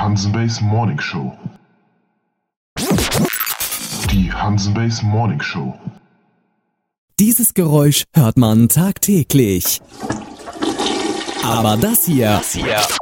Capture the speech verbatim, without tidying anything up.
Hansenbase Morning Show. Die Hansenbase Morning Show. Dieses Geräusch hört man tagtäglich. Aber das hier, das hier